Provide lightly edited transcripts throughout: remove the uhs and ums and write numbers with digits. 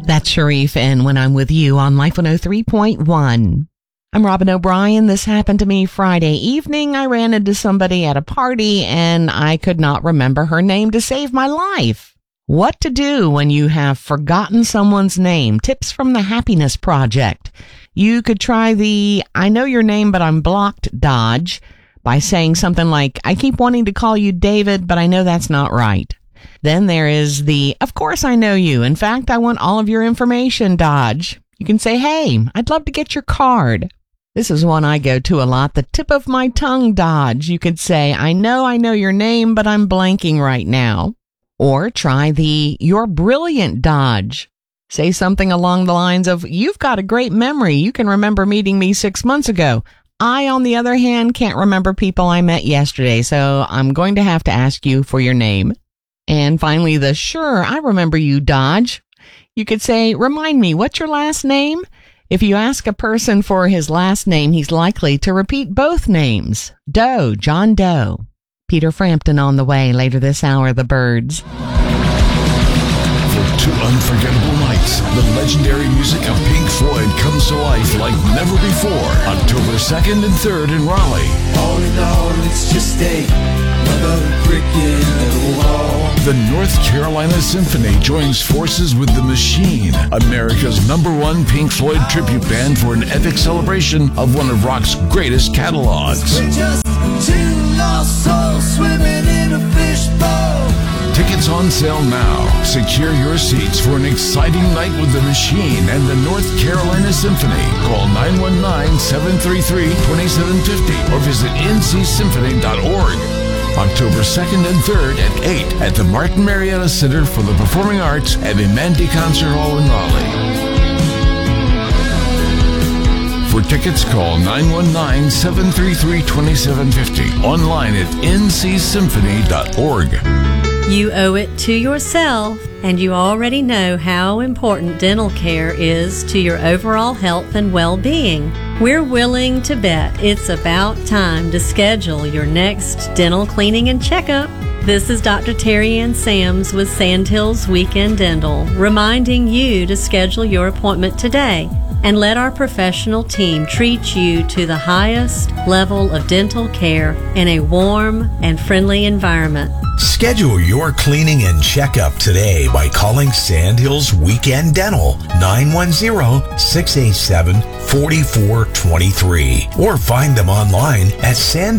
That's Sharif, and When I'm With You on Life 103.1. I'm Robin O'Brien. This happened to me Friday evening. I ran into somebody at a party, and I could not remember her name to save my life. What to do when you have forgotten someone's name? Tips from the Happiness Project. You could try the I know your name, but I'm blocked dodge by saying something like, I keep wanting to call you David, but I know that's not right. Then there is the, of course I know you. In fact, I want all of your information dodge. You can say, hey, I'd love to get your card. This is one I go to a lot. The tip of my tongue dodge. You could say, I know your name, but I'm blanking right now. Or try the you're brilliant dodge. Say something along the lines of, you've got a great memory. You can remember meeting me 6 months ago. I, on the other hand, can't remember people I met yesterday, so I'm going to have to ask you for your name. And finally, the sure, I remember you dodge. You could say, remind me, what's your last name? If you ask a person for his last name, he's likely to repeat both names. Doe, John Doe. Peter Frampton on the way later this hour, The Byrds. For 2 unforgettable nights, the legendary music of Pink Floyd comes to life like never before. October 2nd and 3rd in Raleigh. All in all, it's just another brick in the wall. The North Carolina Symphony joins forces with The Machine, America's #1 Pink Floyd tribute band, for an epic celebration of one of rock's greatest catalogs. We're just 2 lost souls swimming in a fishbowl. Tickets on sale now. Secure your seats for an exciting night with The Machine and the North Carolina Symphony. Call 919-733-2750 or visit ncsymphony.org. October 2nd and 3rd at 8 at the Martin Marietta Center for the Performing Arts at Imanti Concert Hall in Raleigh. For tickets, call 919-733-2750. Online at ncsymphony.org. You owe it to yourself, and you already know how important dental care is to your overall health and well-being. We're willing to bet it's about time to schedule your next dental cleaning and checkup. This is Dr. Terry Ann Sams with Sandhills Weekend Dental, reminding you to schedule your appointment today and let our professional team treat you to the highest level of dental care in a warm and friendly environment. Schedule your cleaning and checkup today by calling Sandhills Weekend Dental 910-687-4423 or find them online at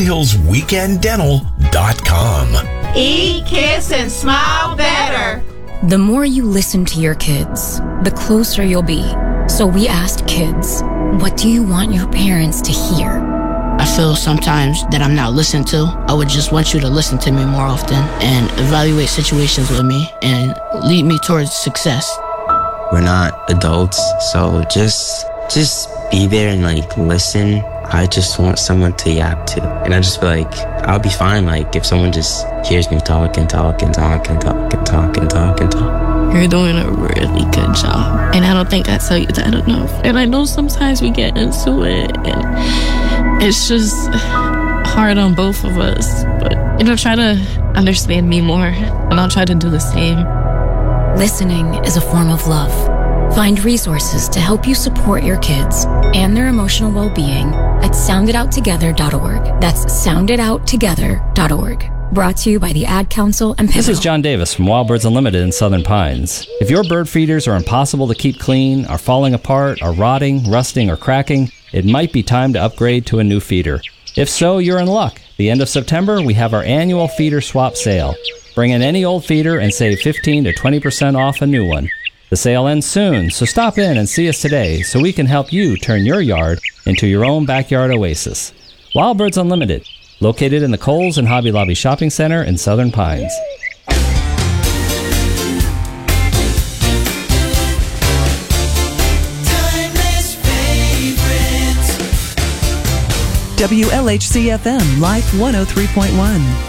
sandhillsweekenddental.com. Eat, kiss, and smile better. The more you listen to your kids, the closer you'll be. So we asked kids, what do you want your parents to hear? I feel sometimes that I'm not listened to. I would just want you to listen to me more often and evaluate situations with me and lead me towards success. We're not adults, so just be there and listen. I just want someone to yap to. And I just feel like I'll be fine if someone just hears me talk and talk and talk and talk and talk and talk and talk. You're doing a really good job. And I don't think I tell you that enough. And I know sometimes we get into it and it's just hard on both of us. But, try to understand me more and I'll try to do the same. Listening is a form of love. Find resources to help you support your kids and their emotional well-being at sounditouttogether.org. That's sounditouttogether.org. Brought to you by the Ad Council and Pivotal. This is John Davis from Wild Birds Unlimited in Southern Pines. If your bird feeders are impossible to keep clean, are falling apart, are rotting, rusting, or cracking, it might be time to upgrade to a new feeder. If so, you're in luck. The end of September, we have our annual feeder swap sale. Bring in any old feeder and save 15 to 20% off a new one. The sale ends soon, so stop in and see us today so we can help you turn your yard into your own backyard oasis. Wild Birds Unlimited, located in the Kohl's and Hobby Lobby Shopping Center in Southern Pines. WLHC-FM, Life 103.1.